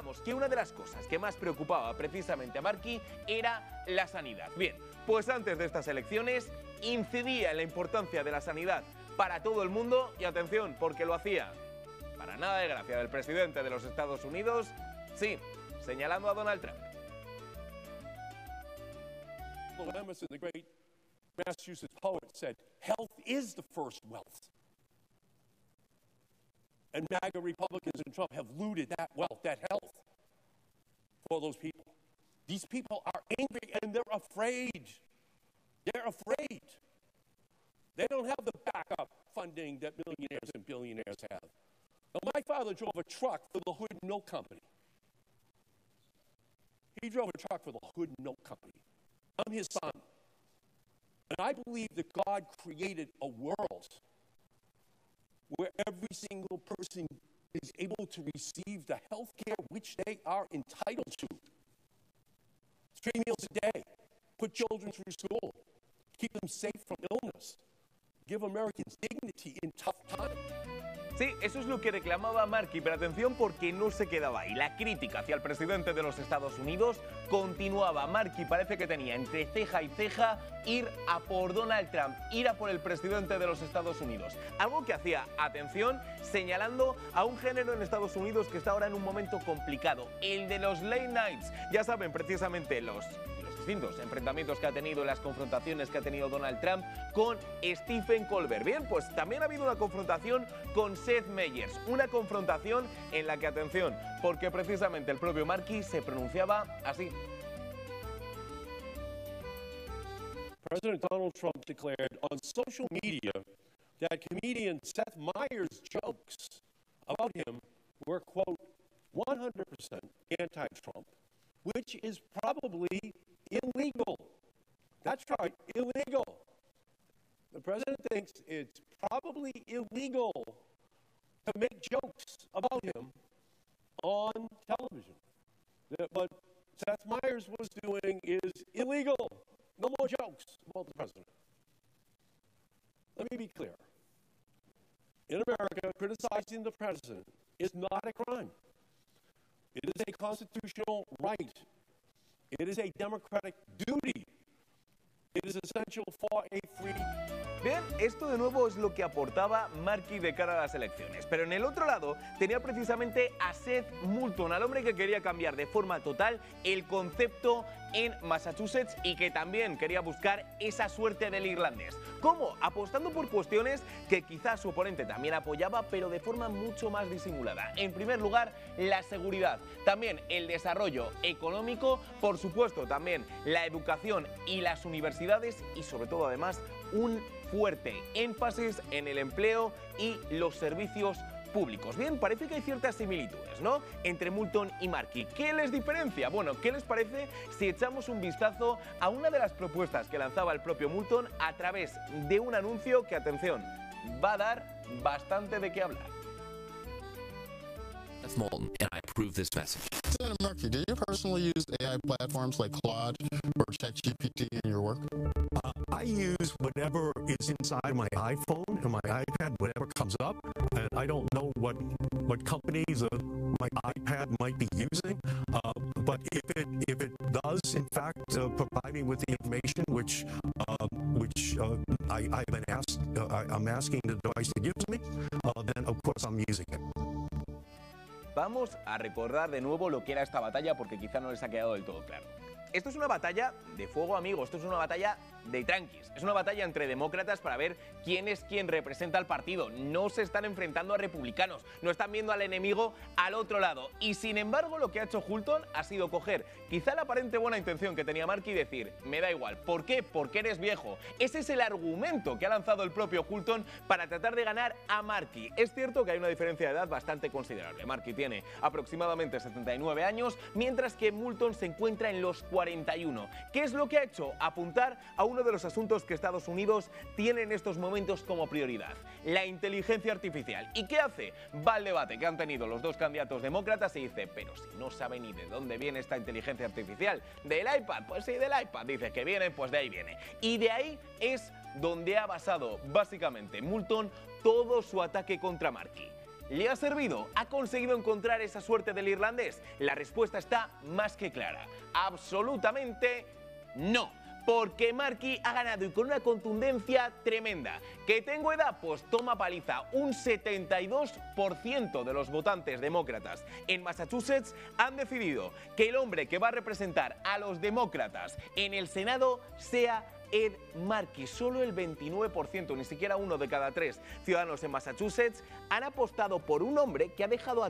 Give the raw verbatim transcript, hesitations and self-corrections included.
comentábamos que una de las cosas que más preocupaba precisamente a Markey era la sanidad. Bien, pues antes de estas elecciones incidía en la importancia de la sanidad para todo el mundo y atención, porque lo hacía para nada de gracia del presidente de los Estados Unidos, sí, señalando a Donald Trump. Emerson, the great Massachusetts poet, said, "Health is the first wealth." And MAGA Republicans and Trump have looted that wealth, that health, for those people. These people are angry and they're afraid. They're afraid. They don't have the backup funding that millionaires and billionaires have. Now, my father drove a truck for the Hood Milk Company. He drove a truck for the Hood Milk Company. I'm his son. And I believe that God created a world where every single person is able to receive the health care which they are entitled to. Three meals a day, put children through school, keep them safe from illness, give Americans dignity in tough times. Sí, eso es lo que reclamaba Markey, pero atención porque no se quedaba ahí. La crítica hacia el presidente de los Estados Unidos continuaba. Markey parece que tenía entre ceja y ceja ir a por Donald Trump, ir a por el presidente de los Estados Unidos. Algo que hacía, atención, señalando a un género en Estados Unidos que está ahora en un momento complicado, el de los late nights. Ya saben, precisamente los... distintos enfrentamientos que ha tenido, las confrontaciones que ha tenido Donald Trump con Stephen Colbert. Bien, pues también ha habido una confrontación con Seth Meyers, una confrontación en la que, atención, porque precisamente el propio Markey se pronunciaba así. President Donald Trump declared on social media that comedian Seth Meyers' jokes about him were, quote, one hundred percent anti-Trump, which is probably illegal. That's right, illegal. The president thinks it's probably illegal to make jokes about him on television. What Seth Meyers was doing is illegal. No more jokes about the president. Let me be clear. In America, criticizing the president is not a crime. It is a constitutional right. It is a democratic duty. It is essential for a free... Bien, esto de nuevo es lo que aportaba Markey de cara a las elecciones. Pero en el otro lado tenía precisamente a Seth Moulton, al hombre que quería cambiar de forma total el concepto en Massachusetts y que también quería buscar esa suerte del irlandés. ¿Cómo? Apostando por cuestiones que quizás su oponente también apoyaba, pero de forma mucho más disimulada. En primer lugar, la seguridad, también el desarrollo económico, por supuesto también la educación y las universidades y sobre todo además un fuerte énfasis en el empleo y los servicios públicos. Bien, parece que hay ciertas similitudes, ¿no?, entre Moulton y Markey. ¿Qué les diferencia? Bueno, ¿qué les parece si echamos un vistazo a una de las propuestas que lanzaba el propio Moulton a través de un anuncio que, atención, va a dar bastante de qué hablar? Seth Moulton, and I approve this message. Senator Markey, do you personally use A I platforms like Claude or ChatGPT in your work? Uh, I use whatever is inside my iPhone and my iPad, whatever comes up, and I don't know what what companies uh, my iPad might be using. Uh, but if it if it does in fact uh, provide me with the information which uh, which uh, I, I've been asked, uh, I, I'm asking the device to give to me, uh, then of course I'm using it. Vamos a recordar de nuevo lo que era esta batalla porque quizá no les ha quedado del todo claro. Esto es una batalla de fuego, amigo, esto es una batalla de tranquis. Es una batalla entre demócratas para ver quién es quien representa al partido. No se están enfrentando a republicanos, no están viendo al enemigo al otro lado. Y sin embargo, lo que ha hecho Moulton ha sido coger quizá la aparente buena intención que tenía Markey y decir, me da igual. ¿Por qué? Porque eres viejo. Ese es el argumento que ha lanzado el propio Moulton para tratar de ganar a Markey. Es cierto que hay una diferencia de edad bastante considerable. Markey tiene aproximadamente setenta y nueve años, mientras que Moulton se encuentra en los cuarenta y uno. ¿Qué es lo que ha hecho? Apuntar a uno de los asuntos que Estados Unidos tiene en estos momentos como prioridad, la inteligencia artificial. ¿Y qué hace? Va al debate que han tenido los dos candidatos demócratas y dice, pero si no sabe ni de dónde viene esta inteligencia artificial, ¿del iPad? Pues sí, del iPad. Dice que viene, pues de ahí viene. Y de ahí es donde ha basado básicamente Moulton todo su ataque contra Markey. ¿Le ha servido? ¿Ha conseguido encontrar esa suerte del irlandés? La respuesta está más que clara. Absolutamente no. Porque Markey ha ganado y con una contundencia tremenda. ¿Que tengo edad? Pues toma paliza. Un setenta y dos por ciento de los votantes demócratas en Massachusetts han decidido que el hombre que va a representar a los demócratas en el Senado sea Ed Markey. Solo el veintinueve por ciento, ni siquiera uno de cada tres ciudadanos en Massachusetts, han apostado por un hombre que ha dejado a